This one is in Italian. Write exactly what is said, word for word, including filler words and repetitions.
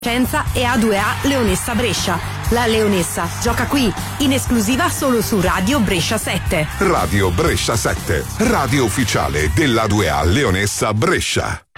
e A due A Leonessa Brescia. La Leonessa gioca qui, in esclusiva solo su Radio Brescia sette. Radio Brescia sette, radio ufficiale dell'A due A Leonessa Brescia.